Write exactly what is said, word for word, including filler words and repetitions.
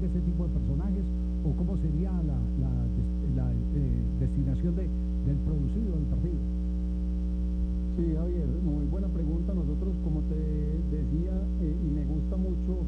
de ese tipo de personajes, o cómo sería la, la, la eh, destinación de, del producido del partido? Sí, Javier, muy buena pregunta. Nosotros, como te decía, eh, y me gusta mucho